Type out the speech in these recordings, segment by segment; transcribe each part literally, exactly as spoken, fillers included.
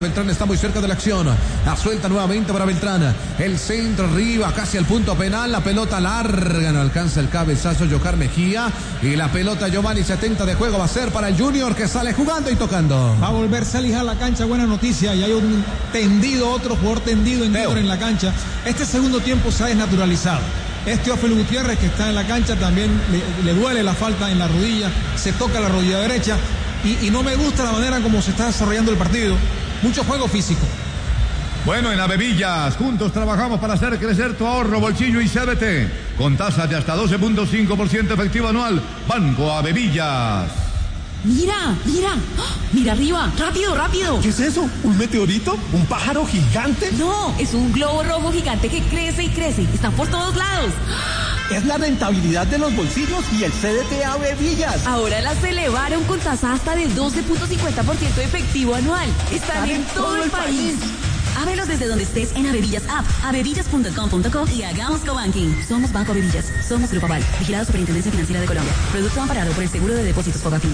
Beltrán está muy cerca de la acción. La suelta nuevamente para Beltrán. El centro arriba, casi al punto penal. La pelota larga, no alcanza el cabezazo Johar Mejía. Y la pelota Giovanni setenta de juego va a ser para el Junior, que sale jugando y tocando. Va a volver Celis a la cancha, buena noticia. Y hay un tendido, otro jugador tendido en, en la cancha. Este segundo tiempo se ha desnaturalizado. Es Teófilo Gutiérrez que está en la cancha, también le, le duele la falta en la rodilla. Se toca la rodilla derecha. Y, y no me gusta la manera como se está desarrollando el partido. Mucho juego físico. Bueno, en Avevillas, juntos trabajamos para hacer crecer tu ahorro, bolsillo y C B T. Con tasas de hasta doce punto cinco por ciento efectivo anual. Banco Avevillas. Mira, mira, mira arriba, rápido, rápido. ¿Qué es eso? ¿Un meteorito? ¿Un pájaro gigante? No, es un globo rojo gigante que crece y crece. Están por todos lados. Es la rentabilidad de los bolsillos y el C D T Avevillas. Ahora las elevaron con tasa hasta del doce punto cincuenta por ciento efectivo anual. Están, Están en todo, todo el país. país. Ábrelos desde donde estés en Avevillas App, avevillas punto com punto co y hagamos cobanking. Somos Banco Avevillas. Somos Grupo Aval. Vigilado Superintendencia Financiera de Colombia. Producto amparado por el Seguro de Depósitos Fogafín.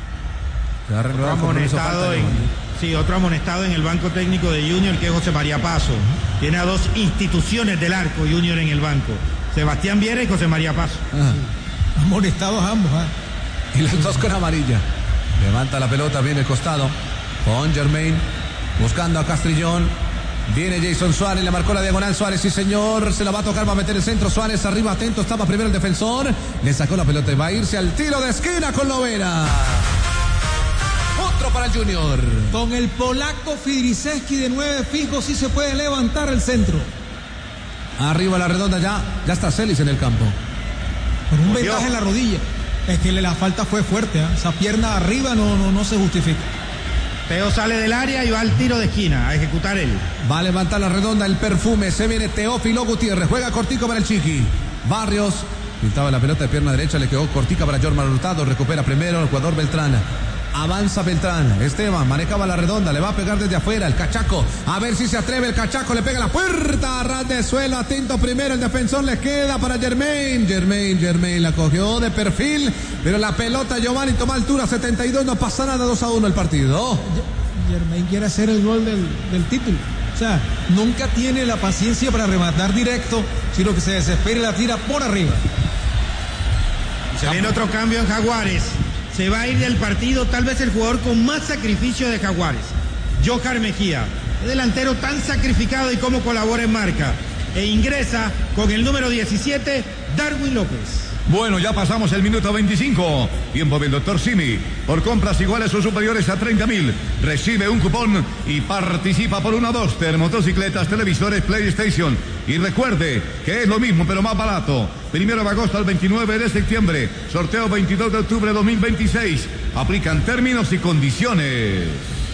Otro amonestado en, sí, otro amonestado en el banco técnico de Junior, que es José María Paso. Tiene a dos instituciones del arco Junior en el banco. Sebastián Viera y José María Paso. Ajá. Amonestados ambos, ¿eh? Y los dos con amarilla. Levanta la pelota, viene el costado. Con Germain. Buscando a Castrillón. Viene Jason Suárez, le marcó la diagonal Suárez, sí señor, se la va a tocar, va a meter el centro Suárez, arriba atento, estaba primero el defensor, le sacó la pelota y va a irse al tiro de esquina con Lovera. Otro para el Junior. Con el polaco Fidriszewski de nueve fijo, sí se puede levantar el centro. Arriba la redonda ya, ya está Celis en el campo. Con un ventaja en la rodilla. Es que la falta fue fuerte, ¿eh? Esa pierna arriba no, no, no se justifica. Teo sale del área y va al tiro de esquina a ejecutar él. Va a levantar la redonda, el perfume, se viene Teófilo Gutiérrez, juega cortico para el Chiqui. Barrios, pintaba la pelota de pierna derecha, le quedó cortica para Jorman Hurtado, recupera primero el jugador Beltrán. Avanza Beltrán, Esteban manejaba la redonda, le va a pegar desde afuera el Cachaco, a ver si se atreve el Cachaco, le pega la puerta, a ras de suelo, atento primero, el defensor le queda para Germain, Germain, Germain la cogió de perfil, pero la pelota Giovanni toma altura, setenta y dos, no pasa nada, dos a uno el partido. Germain quiere hacer el gol del, del título, o sea, nunca tiene la paciencia para rematar directo, sino que se desespera y la tira por arriba. Se viene otro cambio en Jaguares. Se va a ir del partido tal vez el jugador con más sacrificio de Jaguares, Johar Mejía, el delantero tan sacrificado y cómo colabora en marca, e ingresa con el número diecisiete, Darwin López. Bueno, ya pasamos el minuto veinticinco. Tiempo del doctor Simi. Por compras iguales o superiores a treinta mil, recibe un cupón y participa por una Duster, motocicletas, televisores, PlayStation. Y recuerde que es lo mismo, pero más barato. Primero de agosto al veintinueve de septiembre. Sorteo veintidós de octubre de dos mil veintiséis. Aplican términos y condiciones.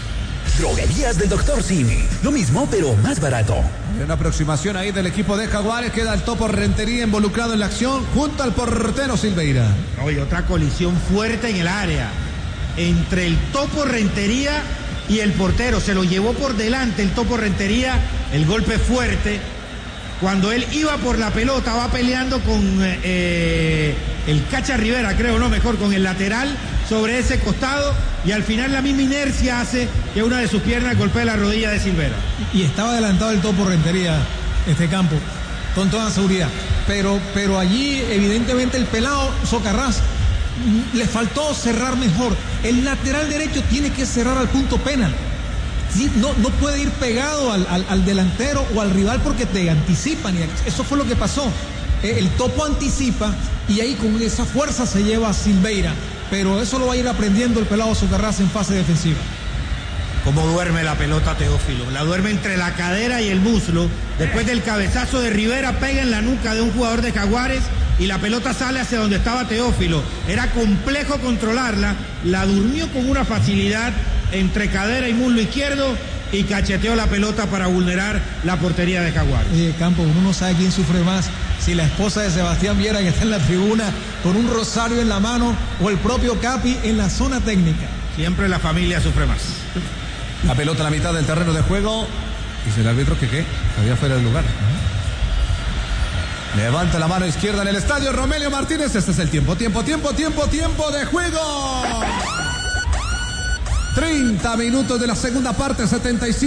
Droguerías del doctor Simi. Lo mismo, pero más barato. Hay una aproximación ahí del equipo de Jaguares. Queda el Topo Rentería involucrado en la acción junto al portero Silveira. No, y otra colisión fuerte en el área. Entre el Topo Rentería y el portero. Se lo llevó por delante el Topo Rentería. El golpe fuerte. Cuando él iba por la pelota, va peleando con eh, el Cacha Rivera, creo, no, mejor con el lateral sobre ese costado, y al final la misma inercia hace que una de sus piernas golpee la rodilla de Silvera. Y estaba adelantado el Topo Rentería, este campo, con toda seguridad. Pero, pero allí, evidentemente, el pelado Socarrás le faltó cerrar mejor. El lateral derecho tiene que cerrar al punto penal. Sí, no, no puede ir pegado al, al, al delantero o al rival porque te anticipan, y eso fue lo que pasó. El Topo anticipa y ahí con esa fuerza se lleva a Silveira, pero eso lo va a ir aprendiendo el pelado Socarrás en fase defensiva. Cómo duerme la pelota Teófilo, la duerme entre la cadera y el muslo, después del cabezazo de Rivera pega en la nuca de un jugador de Jaguares y la pelota sale hacia donde estaba Teófilo. Era complejo controlarla, la durmió con una facilidad entre cadera y muslo izquierdo y cacheteó la pelota para vulnerar la portería de Jaguares. Oye, Campo, uno no sabe quién sufre más, si la esposa de Sebastián Viera, que está en la tribuna con un rosario en la mano, o el propio Capi en la zona técnica. Siempre la familia sufre más. La pelota a la mitad del terreno de juego. Dice el árbitro que qué, había fuera del lugar. Levanta la mano izquierda en el estadio Romelio Martínez. Este es el tiempo, tiempo, tiempo, tiempo, tiempo de juego. treinta minutos de la segunda parte, setenta y cinco.